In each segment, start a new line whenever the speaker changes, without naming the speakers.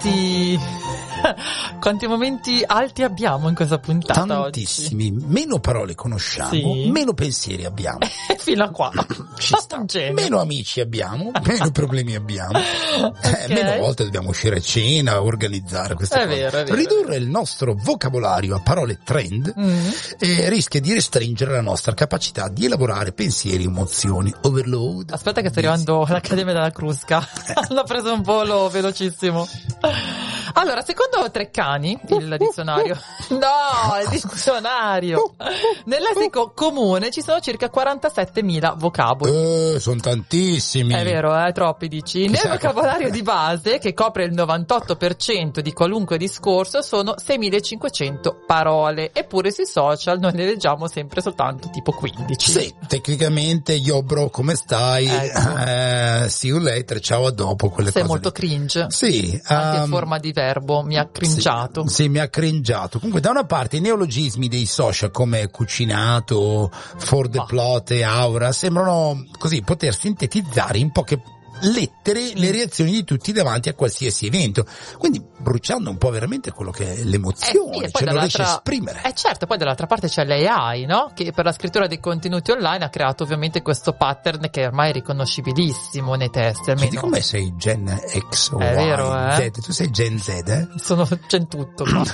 quanti momenti alti abbiamo in questa puntata
tantissimi
oggi.
Meno parole conosciamo,
sì.
Meno pensieri abbiamo.
Fino a qua
Ci sta. Meno amici abbiamo, meno problemi abbiamo.
Okay.
Meno volte dobbiamo uscire a cena, organizzare queste cose.
Vero, è vero.
Ridurre il nostro vocabolario a parole trend rischia di restringere la nostra capacità di elaborare pensieri e emozioni. Overload.
Aspetta che sta arrivando l'Accademia della Crusca. Hanno preso un volo velocissimo. Allora, secondo Treccani, il dizionario, no, il dizionario, nel lessico comune ci sono circa 47.000 vocaboli.
Sono tantissimi.
È vero, troppi dici. Nel vocabolario di base, che copre il 98% di qualunque discorso, sono 6.500 parole. Eppure sui social noi ne leggiamo sempre soltanto tipo 15.
Sì, tecnicamente, yo bro, come stai? See you later, ciao, a dopo, quelle
sei
cose.
Molto
lì.
cringe.
Sì.
Anche in forma di verbo, mi ha cringiato.
Sì, mi ha cringiato. Comunque, da una parte i neologismi dei social come cucinato, for the plot e aura sembrano così poter sintetizzare in poche lettere le reazioni di tutti davanti a qualsiasi evento, quindi bruciando un po' veramente quello che è l'emozione,
sì,
non riesce a esprimere.
Certo, poi dall'altra parte c'è l'AI, no? Che per la scrittura dei contenuti online ha creato ovviamente questo pattern che è ormai riconoscibilissimo nei testi, almeno.
Senti com'è, sei Gen X o
è
Y,
vero,
Z? Tu sei Gen Z, eh?
Sono Gen tutto qua.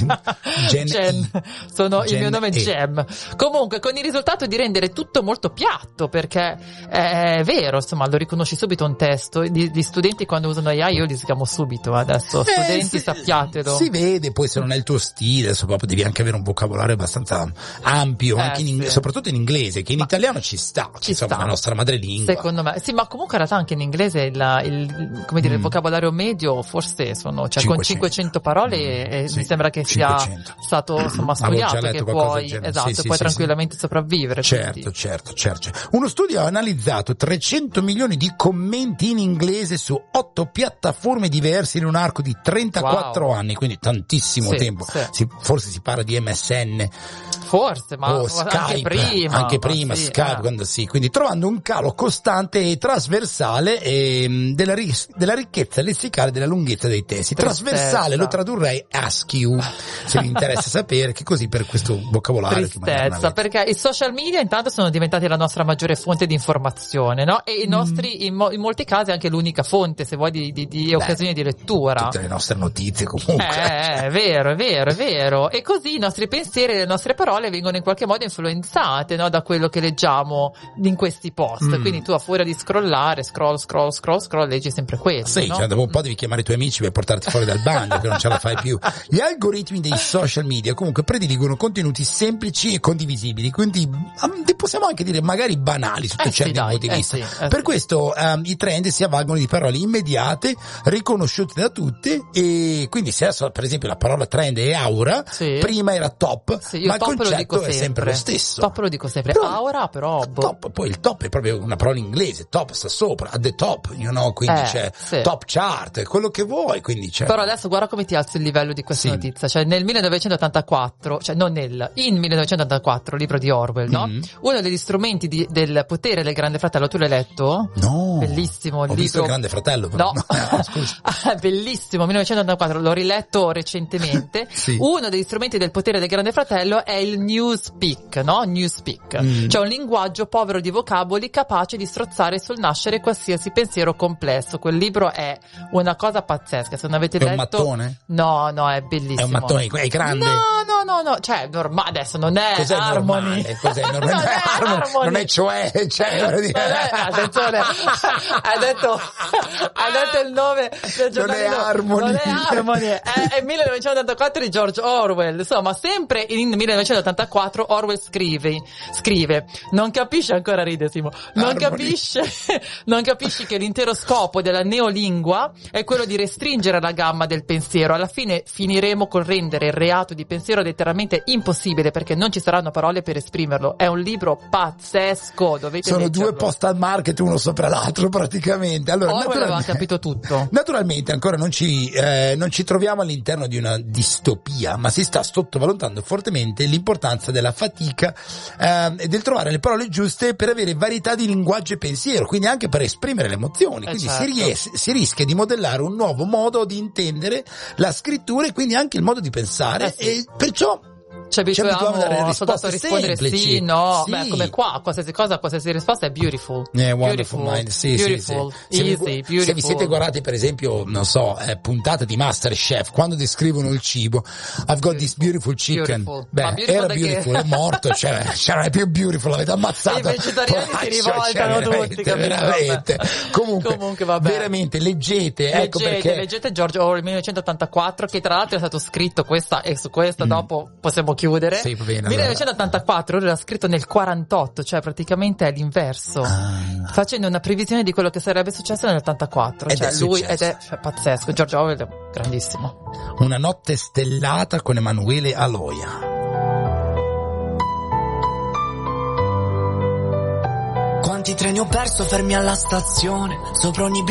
Gen.
Sono
Gen
il mio nome è
E.
Gem. Comunque, con il risultato di rendere tutto molto piatto, perché è vero, insomma, lo riconosci subito un testo. Gli studenti quando usano AI io li schiamo subito adesso. Studenti, sappiatelo.
Si vede, poi se non è il tuo stile, adesso proprio devi anche avere un vocabolario abbastanza ampio, anche soprattutto in inglese, che in italiano ci sta, la nostra madrelingua.
Secondo me, sì, ma comunque in realtà anche in inglese il vocabolario medio forse sono, cioè
500.
con 500 parole mi sembra che
500.
sia stato insomma studiato, che puoi, puoi tranquillamente sopravvivere.
Certo. Uno studio ha analizzato 300 milioni di commenti in inglese su 8 piattaforme diverse in un arco di 34 anni, quindi tantissimo tempo. Forse si parla di MSN.
Forse, ma
Skype, anche prima Skype, quando quindi trovando un calo costante e trasversale della ricchezza lessicale, della lunghezza dei testi. Trasversale lo tradurrei askew, se vi interessa sapere, che così per questo vocabolario.
Tristezza, perché i social media intanto sono diventati la nostra maggiore fonte di informazione, no? E i nostri, in molti casi anche l'unica fonte, se vuoi, di occasioni di lettura.
Tutte le nostre notizie comunque.
È vero. E così i nostri pensieri e le nostre parole vengono in qualche modo influenzate, no, da quello che leggiamo in questi post. Quindi tu a furia di scrollare, scroll, leggi sempre quello.
Sì,
no?
Cioè, dopo un po' devi chiamare i tuoi amici per portarti fuori dal bagno, che non ce la fai più. Gli algoritmi dei social media comunque prediligono contenuti semplici e condivisibili, quindi possiamo anche dire magari banali sotto certi punti di vista. Per questo i trend si avvalgono di parole immediate, riconosciute da tutti, e quindi se adesso per esempio la parola trend è aura, prima era top, ma il concetto è sempre lo stesso.
Top lo dico sempre, aura però
top, poi il top è proprio una parola inglese, top sta sopra, at the top, quindi c'è top chart, quello che vuoi, quindi c'è.
Però adesso guarda come ti alzo il livello di questa notizia, cioè nel 1984, in 1984, libro di Orwell, no? Uno degli strumenti del potere del Grande Fratello, tu l'hai letto?
No.
Bellissimo il
libro. Ho visto il Grande Fratello, però.
No. Bellissimo, 1984, l'ho riletto recentemente. Uno degli strumenti del potere del Grande Fratello è il Newspeak, no? Newspeak. Cioè un linguaggio povero di vocaboli capace di strozzare sul nascere qualsiasi pensiero complesso. Quel libro è una cosa pazzesca, se non avete letto.
È un mattone?
No, è bellissimo.
È un mattone, è grande?
No, cioè normale, adesso non è
Cos'è
Harmony.
Cos'è normale? Non è Harmony. Non è
attenzione, hai detto il nome del giornalino. Non è Harmony, è 1984 di George Orwell. Insomma, sempre in 1984 Orwell scrive, non capisce, ancora ride Simo, non capisci che l'intero scopo della neolingua è quello di restringere la gamma del pensiero. Alla fine finiremo col rendere il reato di pensiero letteralmente impossibile, perché non ci saranno parole per esprimerlo. È un libro pazzesco, dovete leggerlo.
Sono due post al market uno sopra l'altro, però praticamente. Allora,
Orwell aveva capito tutto.
Naturalmente ancora non ci troviamo all'interno di una distopia, ma si sta sottovalutando fortemente l'importanza della fatica e del trovare le parole giuste per avere varietà di linguaggio e pensiero, quindi anche per esprimere le emozioni. Quindi
certo.
si rischia di modellare un nuovo modo di intendere la scrittura e quindi anche il modo di pensare, e perciò
ci abituiamo a dare
risposte
a rispondere
semplici.
sì, no,
Sì.
beh, come qua, qualsiasi cosa, qualsiasi risposta è beautiful.
Wonderful Mind, sì,
beautiful,
sì.
easy, beautiful.
Se vi siete guardati, per esempio, non so, puntata di MasterChef, quando descrivono il cibo, I've got this beautiful chicken.
Beautiful.
Beh,
Beautiful
era beautiful, è morto, cioè non è più beautiful, l'avete ammazzato.
I vegetariani si rivoltano tutti,
veramente. Comunque
vabbè.
Veramente, leggete,
leggete George Orwell 1984, che tra l'altro è stato scritto questa, e su questa dopo possiamo chiudere.
Sì, va bene.
1984, ora era scritto nel 48, cioè praticamente è l'inverso, facendo una previsione di quello che sarebbe successo nell'84. Cioè lui ed è pazzesco. George Orwell è grandissimo.
Una notte stellata con Emanuele Aloia.
Quanti treni ho perso fermi alla stazione, sopra ogni